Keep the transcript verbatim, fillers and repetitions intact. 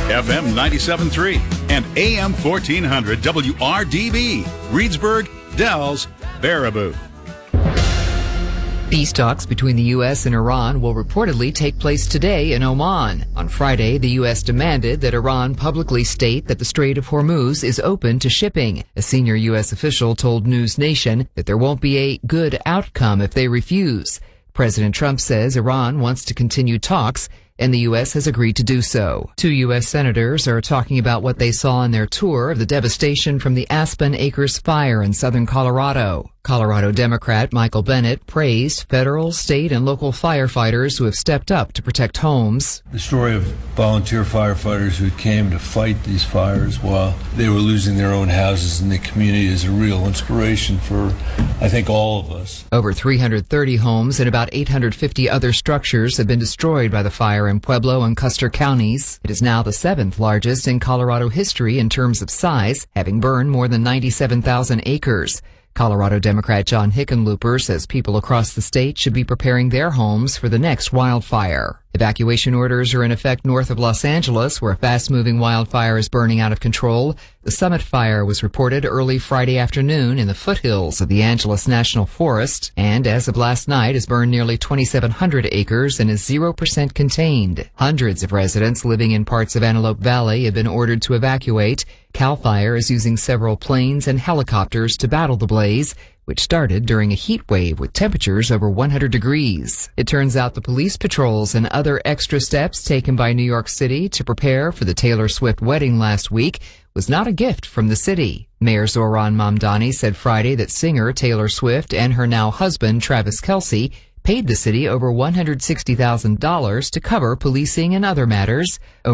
F M ninety-seven point three and A M fourteen hundred W R D B, Reedsburg, Dells, Baraboo. Peace talks between the U S and Iran will reportedly take place today in Oman. On Friday, the U S demanded that Iran publicly state that the Strait of Hormuz is open to shipping. A senior U S official told News Nation that there won't be a good outcome if they refuse. President Trump says Iran wants to continue talks, and the U S has agreed to do so. Two U S senators are talking about what they saw on their tour of the devastation from the Aspen Acres fire in southern Colorado. Colorado Democrat Michael Bennet praised federal, state, and local firefighters who have stepped up to protect homes. The story of volunteer firefighters who came to fight these fires while they were losing their own houses in the community is a real inspiration for, I think, all of us. Over three hundred thirty homes and about eight hundred fifty other structures have been destroyed by the fire in Pueblo and Custer counties. It is now the seventh largest in Colorado history in terms of size, having burned more than ninety-seven thousand acres. Colorado Democrat John Hickenlooper says people across the state should be preparing their homes for the next wildfire. Evacuation orders are in effect north of Los Angeles, where a fast-moving wildfire is burning out of control. The Summit Fire was reported early Friday afternoon in the foothills of the Angeles National Forest, and as of last night has burned nearly twenty-seven hundred acres and is zero percent contained. Hundreds of residents living in parts of Antelope Valley have been ordered to evacuate. CAL FIRE is using several planes and helicopters to battle the blaze, which started during a heat wave with temperatures over one hundred degrees. It turns out the police patrols and other extra steps taken by New York City to prepare for the Taylor Swift wedding last week was not a gift from the city. Mayor Zohran Mamdani said Friday that singer Taylor Swift and her now husband Travis Kelce paid the city over one hundred sixty thousand dollars to cover policing and other matters.